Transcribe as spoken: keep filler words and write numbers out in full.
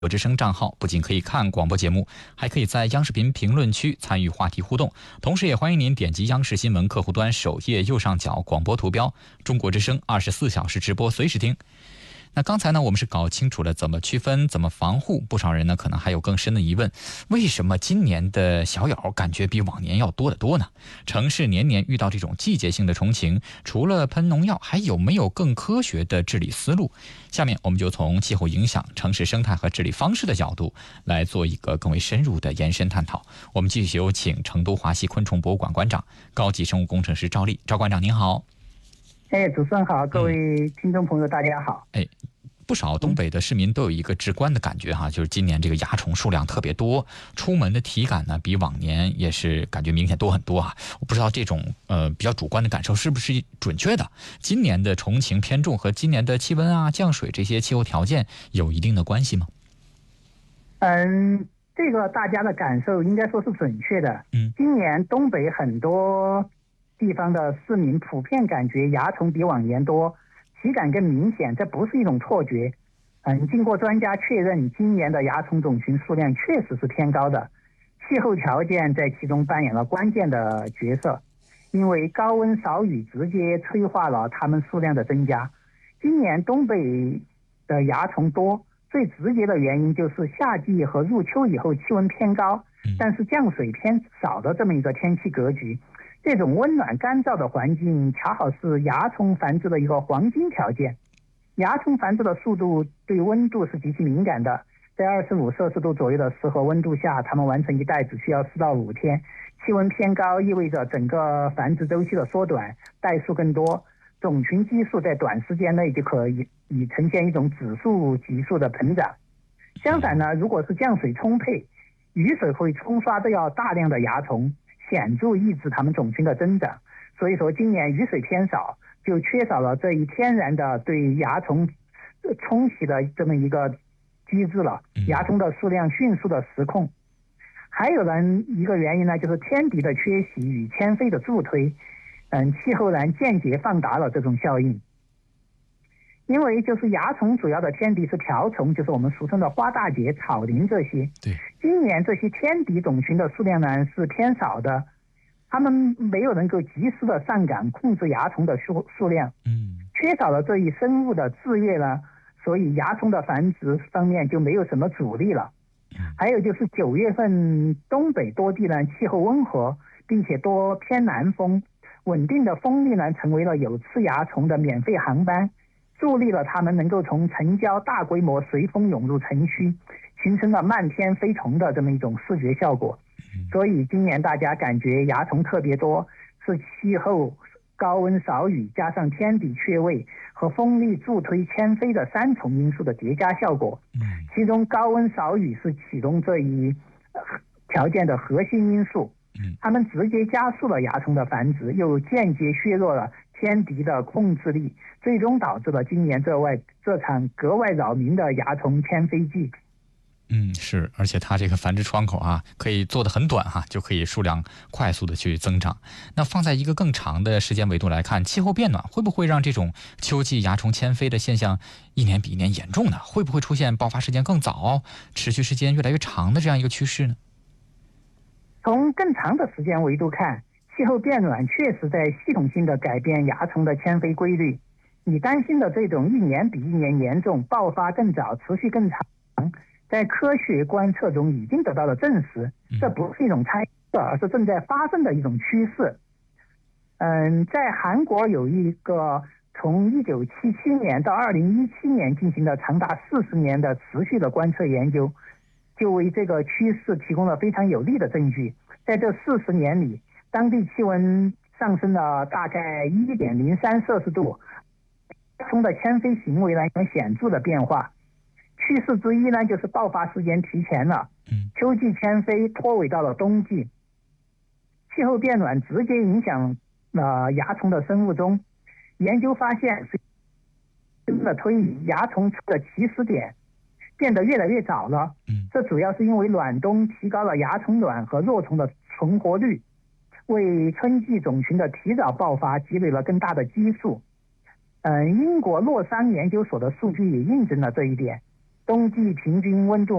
有之声账号不仅可以看广播节目，还可以在央视频评论区参与话题互动。同时也欢迎您点击央视新闻客户端首页右上角广播图标，中国之声二十四小时直播，随时听。那刚才呢，我们是搞清楚了怎么区分、怎么防护，不少人呢可能还有更深的疑问：为什么今年的小咬感觉比往年要多得多呢？城市年年遇到这种季节性的虫情，除了喷农药，还有没有更科学的治理思路？下面我们就从气候影响、城市生态和治理方式的角度来做一个更为深入的延伸探讨。我们继续有请成都华西昆虫博物馆馆长、高级生物工程师赵丽。赵馆长您好。 哎，主持人好，各位听众朋友大家好。 哎，不少东北的市民都有一个直观的感觉哈，就是今年这个蚜虫数量特别多，出门的体感呢比往年也是感觉明显多很多啊。我不知道这种呃比较主观的感受是不是准确的？今年的虫情偏重和今年的气温啊、降水这些气候条件有一定的关系吗？ 嗯，这个大家的感受应该说是准确的。 嗯， 今年东北很多地方的市民普遍感觉蚜虫比往年多，体感更明显，这不是一种错觉。嗯，经过专家确认，今年的蚜虫种群数量确实是偏高的，气候条件在其中扮演了关键的角色，因为高温少雨直接催化了它们数量的增加。今年东北的蚜虫多，最直接的原因就是夏季和入秋以后气温偏高，但是降水偏少的这么一个天气格局。这种温暖干燥的环境恰好是蚜虫繁殖的一个黄金条件。蚜虫繁殖的速度对温度是极其敏感的，在二十五摄氏度左右的适合温度下，它们完成一代只需要四到五天。气温偏高意味着整个繁殖周期的缩短，代数更多，种群基数在短时间内就可以以呈现一种指数级数的膨胀。相反呢，如果是降水充沛，雨水会冲刷掉大量的蚜虫，显著抑制它们种群的增长。所以说今年雨水偏少，就缺少了这一天然的对蚜虫冲洗的这么一个机制了，蚜虫的数量迅速的失控。还有呢一个原因呢，就是天敌的缺席与迁飞的助推，嗯，气候呢间接放大了这种效应。因为就是蚜虫主要的天敌是瓢虫，就是我们俗称的花大节、草蛉这些。 对， 今年这些天敌种群的数量呢是偏少的，他们没有能够及时的上岗控制蚜虫的数数量， 嗯， 缺少了这一生物的制约呢，所以蚜虫的繁殖方面就没有什么阻力了。还有就是九月份东北多地呢气候温和，并且多偏南风，稳定的风力呢成为了有刺蚜虫的免费航班，助力了它们能够从城郊大规模随风涌入城区，形成了漫天飞虫的这么一种视觉效果。所以今年大家感觉蚜虫特别多，是气候高温少雨加上天敌缺位和风力助推迁飞的三重因素的叠加效果。其中高温少雨是启动这一条件的核心因素，它们直接加速了蚜虫的繁殖，又间接削弱了天敌的控制力，最终导致了今年这外这场格外扰民的蚜虫迁飞季。 嗯，是，而且它这个繁殖窗口啊，可以做得很短哈、啊，就可以数量快速的去增长。那放在一个更长的时间维度来看，气候变暖会不会让这种秋季蚜虫迁飞的现象一年比一年严重呢？会不会出现爆发时间更早、持续时间越来越长的这样一个趋势呢？ 从更长的时间维度看，气候变暖确实在系统性的改变蚜虫的迁飞规律。你担心的这种一年比一年严重、爆发更早、持续更长，在科学观测中已经得到了证实，这不是一种猜测，而是正在发生的一种趋势。嗯，在韩国有一个从一九七七年到二零一七年进行的长达四十年的持续的观测研究，就为这个趋势提供了非常有力的证据。在这四十年里，当地气温上升了大概一点零三摄氏度，蚜虫的迁飞行为呢有显著的变化。趋势之一呢，就是爆发时间提前了，秋季迁飞拖尾到了冬季。气候变暖直接影响了蚜虫的生物钟。研究发现，随着推移，蚜虫的起始点变得越来越早了。这主要是因为暖冬提高了蚜虫卵和若虫的存活率，为春季种群的提早爆发积累了更大的基数。嗯，英国洛桑研究所的数据也印证了这一点。 冬季平均温度